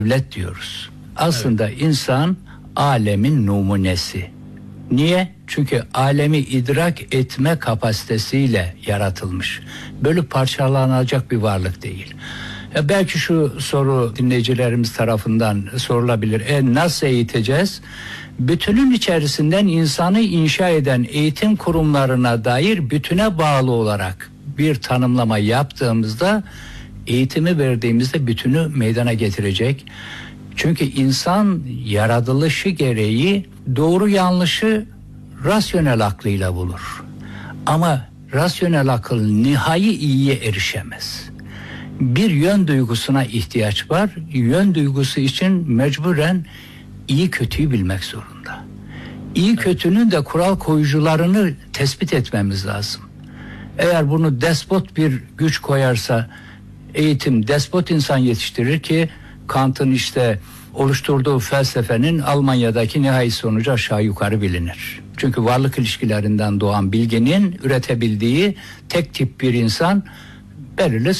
devlet diyoruz. Aslında insan alemin numunesi. Niye? Çünkü alemi idrak etme kapasitesiyle yaratılmış. Bölüp parçalanacak bir varlık değil. Belki şu soru dinleyicilerimiz tarafından sorulabilir. Nasıl eğiteceğiz? Bütünün içerisinden insanı inşa eden eğitim kurumlarına dair bütüne bağlı olarak bir tanımlama yaptığımızda, eğitimi verdiğimizde bütünü meydana getirecek. Çünkü insan yaratılışı gereği doğru yanlışı rasyonel aklıyla bulur. Ama rasyonel akıl nihai iyiye erişemez. Bir yön duygusuna ihtiyaç var. Yön duygusu için mecburen iyi kötüyü bilmek zorunda. İyi kötünün de kural koyucularını tespit etmemiz lazım. Eğer bunu despot bir güç koyarsa, eğitim despot insan yetiştirir ki Kant'ın işte oluşturduğu felsefenin Almanya'daki nihai sonucu aşağı yukarı bilinir. Çünkü varlık ilişkilerinden doğan bilginin üretebildiği tek tip bir insan belirli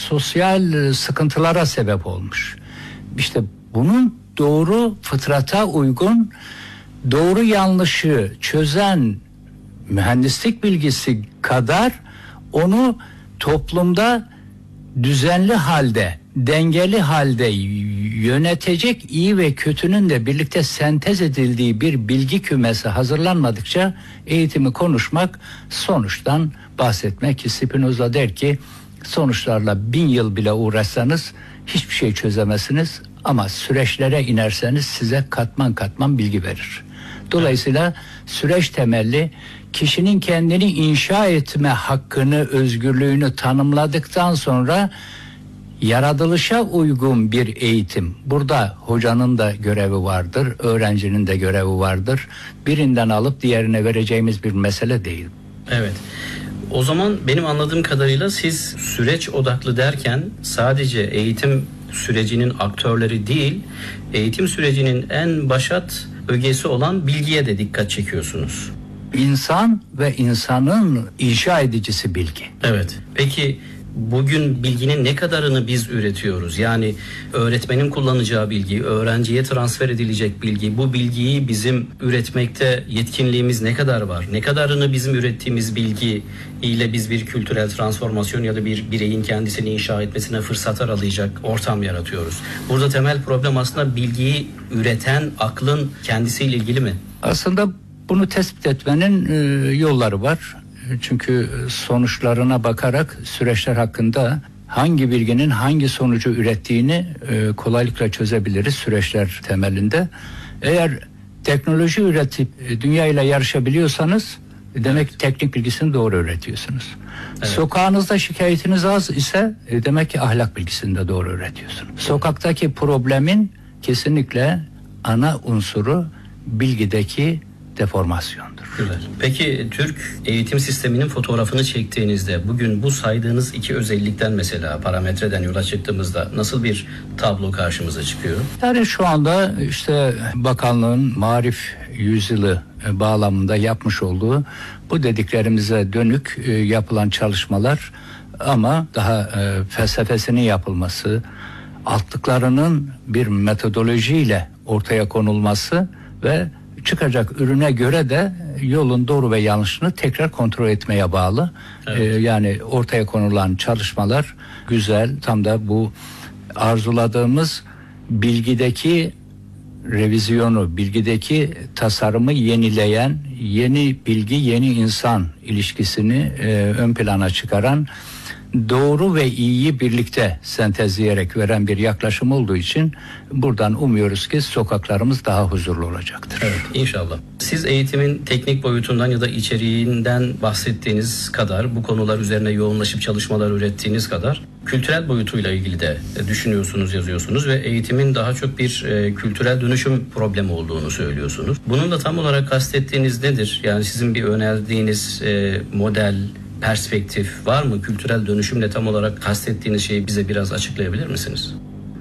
sosyal sıkıntılara sebep olmuş. İşte bunun doğru fıtrata uygun, doğru yanlışı çözen mühendislik bilgisi kadar onu toplumda düzenli halde, dengeli halde yönetecek iyi ve kötünün de birlikte sentez edildiği bir bilgi kümesi hazırlanmadıkça eğitimi konuşmak, sonuçtan bahsetmek ki Spinoza der ki sonuçlarla 1000 yıl bile uğraşsanız hiçbir şey çözemezsiniz ama süreçlere inerseniz size katman katman bilgi verir. Dolayısıyla süreç temelli kişinin kendini inşa etme hakkını, özgürlüğünü tanımladıktan sonra yaratılışa uygun bir eğitim. Burada hocanın da görevi vardır, öğrencinin de görevi vardır. Birinden alıp diğerine vereceğimiz bir mesele değil. Evet. O zaman benim anladığım kadarıyla siz süreç odaklı derken sadece eğitim sürecinin aktörleri değil, eğitim sürecinin en başat ögesi olan bilgiye de dikkat çekiyorsunuz. İnsan ve insanın inşa edicisi bilgi. Evet. Peki bugün bilginin ne kadarını biz üretiyoruz? Yani öğretmenin kullanacağı bilgi, öğrenciye transfer edilecek bilgi, bu bilgiyi bizim üretmekte yetkinliğimiz ne kadar var? Ne kadarını bizim ürettiğimiz bilgi ile biz bir kültürel transformasyon ya da bir bireyin kendisini inşa etmesine fırsat aralayacak ortam yaratıyoruz? Burada temel problem aslında bilgiyi üreten aklın kendisiyle ilgili mi? Aslında bunu tespit etmenin yolları var. Çünkü sonuçlarına bakarak süreçler hakkında hangi bilginin hangi sonucu ürettiğini kolaylıkla çözebiliriz süreçler temelinde. Eğer teknoloji üretip dünya ile yarışabiliyorsanız demek teknik bilgisini doğru üretiyorsunuz. Evet. Sokağınızda şikayetiniz az ise demek ki ahlak bilgisini de doğru üretiyorsunuz. Sokaktaki problemin kesinlikle ana unsuru bilgideki deformasyondur. Güzel. Peki Türk eğitim sisteminin fotoğrafını çektiğinizde bugün bu saydığınız iki özellikten mesela parametreden yola çıktığımızda nasıl bir tablo karşımıza çıkıyor? Yani şu anda işte bakanlığın Maarif Yüzyılı bağlamında yapmış olduğu bu dediklerimize dönük yapılan çalışmalar ama daha felsefesinin yapılması, altlıklarının bir metodolojiyle ortaya konulması ve çıkacak ürüne göre de yolun doğru ve yanlışını tekrar kontrol etmeye bağlı. Evet. Yani ortaya konulan çalışmalar güzel. Tam da bu arzuladığımız bilgideki revizyonu, bilgideki tasarımı yenileyen, yeni bilgi, yeni insan ilişkisini ön plana çıkaran, doğru ve iyiyi birlikte sentezleyerek veren bir yaklaşım olduğu için buradan umuyoruz ki sokaklarımız daha huzurlu olacaktır. Evet, inşallah. Siz eğitimin teknik boyutundan ya da içeriğinden bahsettiğiniz kadar, bu konular üzerine yoğunlaşıp çalışmalar ürettiğiniz kadar kültürel boyutuyla ilgili de düşünüyorsunuz, yazıyorsunuz ve eğitimin daha çok bir kültürel dönüşüm problemi olduğunu söylüyorsunuz. Bunun da tam olarak kastettiğiniz nedir? Yani sizin bir önerdiğiniz model, perspektif var mı? Kültürel dönüşümle tam olarak kastettiğiniz şeyi bize biraz açıklayabilir misiniz?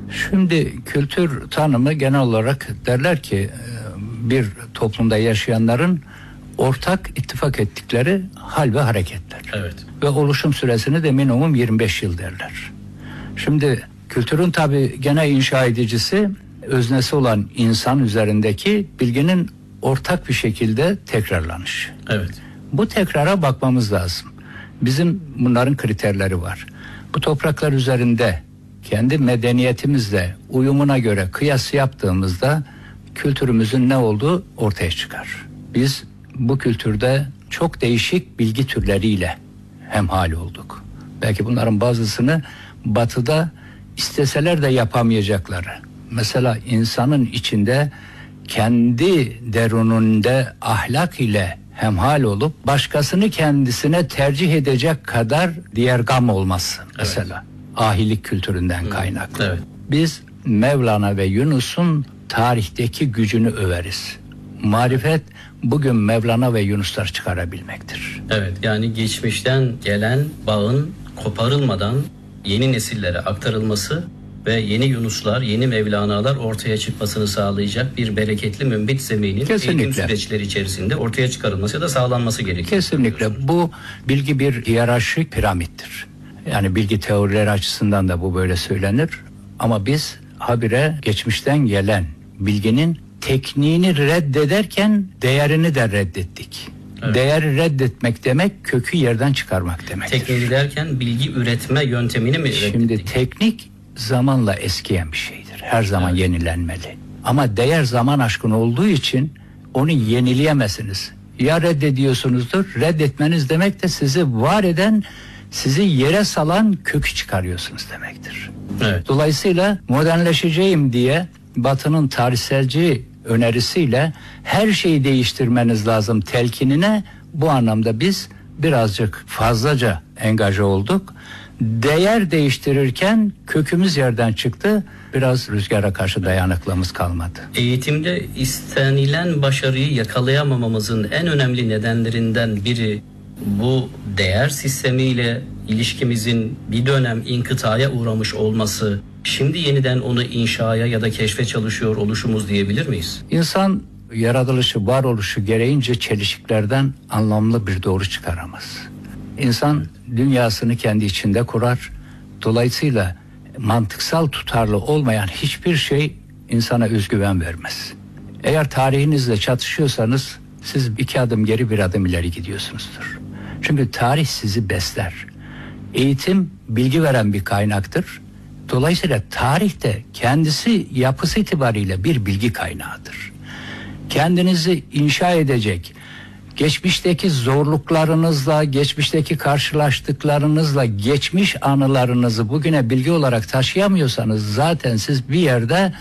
Şimdi kültür tanımı genel olarak derler ki bir toplumda yaşayanların ortak ittifak ettikleri hal ve hareketler. Evet. Ve oluşum süresini de minimum 25 yıl derler. Şimdi Kültürün tabii gene inşa edicisi, öznesi olan insan üzerindeki bilginin ortak bir şekilde tekrarlanışı. Evet. Bu tekrara bakmamız lazım. Bizim bunların kriterleri var. Bu topraklar üzerinde kendi medeniyetimizle uyumuna göre kıyas yaptığımızda kültürümüzün ne olduğu ortaya çıkar. Biz bu kültürde çok değişik bilgi türleriyle hemhal olduk. Belki bunların bazısını Batı'da isteseler de yapamayacakları. Mesela insanın içinde kendi derununda ahlak ile hemhal olup başkasını kendisine tercih edecek kadar diğer gam olması mesela. Ahilik kültüründen kaynaklı. Evet. Biz Mevlana ve Yunus'un tarihteki gücünü överiz. Marifet bugün Mevlana ve Yunuslar çıkarabilmektir. Evet, yani geçmişten gelen bağın koparılmadan yeni nesillere aktarılması ve yeni Yunuslar, yeni Mevlana'lar ortaya çıkmasını sağlayacak bir bereketli mümbit zeminin eğitim süreçleri içerisinde ortaya çıkarılması ya da sağlanması gerekiyor. Kesinlikle. Bu bilgi bir hiyerarşik piramittir. Yani bilgi teorileri açısından da bu böyle söylenir. Ama biz habire geçmişten gelen bilginin tekniğini reddederken değerini de reddettik. Evet. Değeri reddetmek demek kökü yerden çıkarmak demektir. Tekniği derken bilgi üretme yöntemini mi reddettik? Şimdi teknik zamanla eskiyen bir şeydir. Her zaman yenilenmeli. Ama değer zaman aşkın olduğu için onu yenileyemezsiniz. Ya reddediyorsunuzdur. Reddetmeniz demek de sizi var eden, sizi yere salan kökü çıkarıyorsunuz demektir. Evet. Dolayısıyla modernleşeceğim diye Batı'nın tarihselci önerisiyle her şeyi değiştirmeniz lazım telkinine bu anlamda biz birazcık fazlaca engaje olduk. Değer değiştirirken kökümüz yerden çıktı. Biraz rüzgara karşı dayanıklılığımız kalmadı. Eğitimde istenilen başarıyı yakalayamamamızın en önemli nedenlerinden biri bu değer sistemiyle ilişkimizin bir dönem inkıtaya uğramış olması. Şimdi yeniden onu inşaya ya da keşfe çalışıyor oluşumuz diyebilir miyiz? İnsan yaratılışı, varoluşu gereğince çelişiklerden anlamlı bir doğru çıkaramaz. İnsan dünyasını kendi içinde kurar. Dolayısıyla mantıksal tutarlı olmayan hiçbir şey insana özgüven vermez. Eğer tarihinizle çatışıyorsanız siz 2 adım geri 1 adım ileri gidiyorsunuzdur. Çünkü tarih sizi besler. Eğitim bilgi veren bir kaynaktır. Dolayısıyla tarih de kendisi yapısı itibariyle bir bilgi kaynağıdır. Kendinizi inşa edecek, geçmişteki zorluklarınızla, geçmişteki karşılaştıklarınızla, geçmiş anılarınızı bugüne bilgi olarak taşıyamıyorsanız zaten siz bir yerde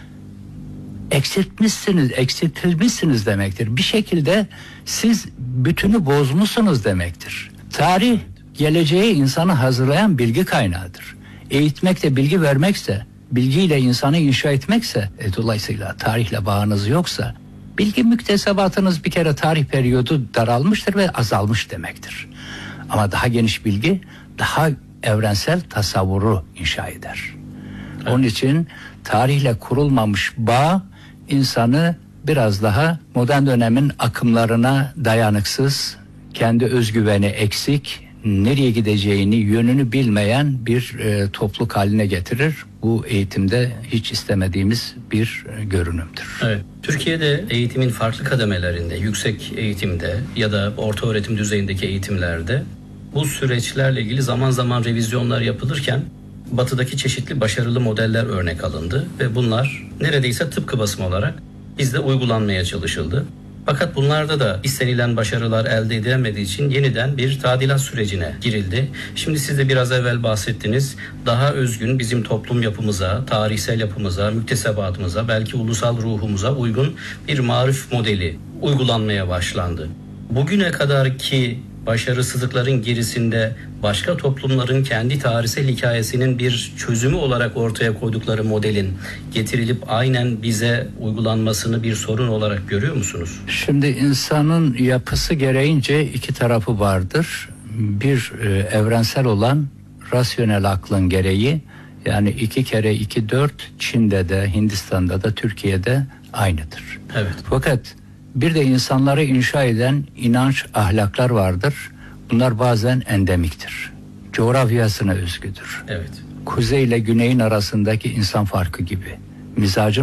eksiltilmişsiniz demektir. Bir şekilde siz bütünü bozmuşsunuz demektir. Tarih geleceğe insanı hazırlayan bilgi kaynağıdır. Eğitmek de bilgi vermekse, bilgiyle insanı inşa etmekse, dolayısıyla tarihle bağınız yoksa, bilgi müktesebatınız bir kere tarih periyodu daralmıştır ve azalmış demektir. Ama daha geniş bilgi, daha evrensel tasavvuru inşa eder. Evet. Onun için tarihle kurulmamış bağ, insanı biraz daha modern dönemin akımlarına dayanıksız, kendi özgüveni eksik, nereye gideceğini, yönünü bilmeyen bir topluluk haline getirir. Bu eğitimde hiç istemediğimiz bir görünümdür. Evet. Türkiye'de eğitimin farklı kademelerinde, yüksek eğitimde ya da orta öğretim düzeyindeki eğitimlerde bu süreçlerle ilgili zaman zaman revizyonlar yapılırken Batı'daki çeşitli başarılı modeller örnek alındı ve bunlar neredeyse tıpkı basım olarak bizde uygulanmaya çalışıldı. Fakat bunlarda da istenilen başarılar elde edilemediği için yeniden bir tadilat sürecine girildi. Şimdi siz de biraz evvel bahsettiniz. Daha özgün bizim toplum yapımıza, tarihsel yapımıza, müktesebatımıza, belki ulusal ruhumuza uygun bir marif modeli uygulanmaya başlandı. Bugüne kadarki başarısızlıkların gerisinde başka toplumların kendi tarihsel hikayesinin bir çözümü olarak ortaya koydukları modelin getirilip aynen bize uygulanmasını bir sorun olarak görüyor musunuz? Şimdi insanın yapısı gereğince 2 tarafı vardır. Bir evrensel olan rasyonel aklın gereği, yani 2 kere 2 4 Çin'de de, Hindistan'da da, Türkiye'de aynıdır. Evet. Fakat bir de insanları inşa eden inanç, ahlaklar vardır. Bunlar bazen endemiktir. Coğrafyasına özgüdür. Evet. kuzey ile güneyin arasındaki insan farkı gibi. Mizacın